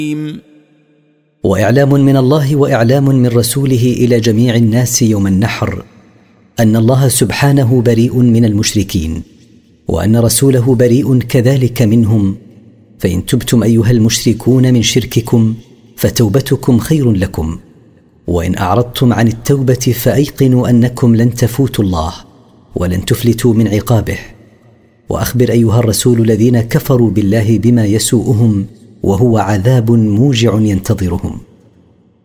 وإعلام من الله وإعلام من رسوله إلى جميع الناس يوم النحر أن الله سبحانه بريء من المشركين، وأن رسوله بريء كذلك منهم. فإن تبتم أيها المشركون من شرككم فتوبتكم خير لكم، وإن أعرضتم عن التوبة فأيقنوا أنكم لن تفوتوا الله ولن تفلتوا من عقابه. وأخبر أيها الرسول الذين كفروا بالله بما يسوءهم، وهو عذاب موجع ينتظرهم.